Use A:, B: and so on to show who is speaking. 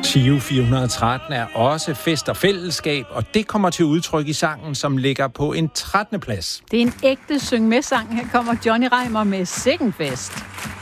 A: Giro 413 er også fest og fællesskab, og det kommer til udtryk i sangen, som ligger på en 13. plads.
B: Det er en ægte syng med sang. Her kommer Johnny Reimer med Sikkenfest.